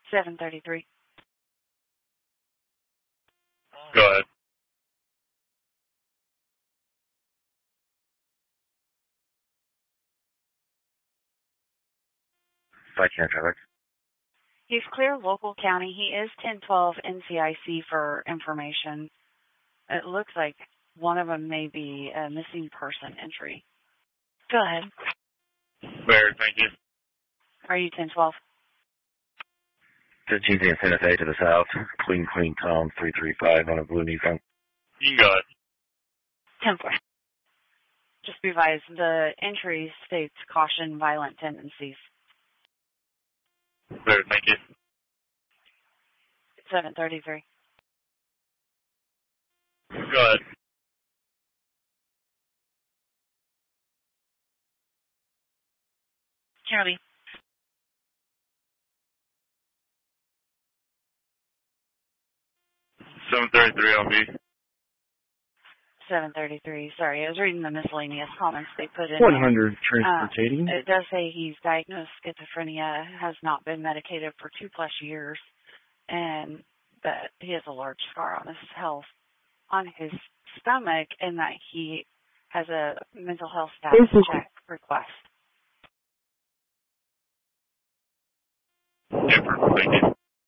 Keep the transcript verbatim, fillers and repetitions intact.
seven thirty-three. Go ahead. Five ten traffic. He's clear local county. He is ten twelve N C I C for information. It looks like one of them may be a missing person entry. Go ahead. Bear, thank you. Are you ten twelve? fifteen Santa Fe to the south. Queen Queen Tom three three five on a blue Nissan. You can go ahead. ten four. Just revise the entry states caution violent tendencies. Bear, thank you. seven thirty-three. Go ahead. Charlie. seven thirty-three on me. seven thirty-three. Sorry, I was reading the miscellaneous comments they put in. one hundred there. transportating. Uh, it does say he's diagnosed schizophrenia, has not been medicated for two plus years, and that he has a large scar on his health, on his stomach, and that he has a mental health status check request. Yeah, perfect. Thank you.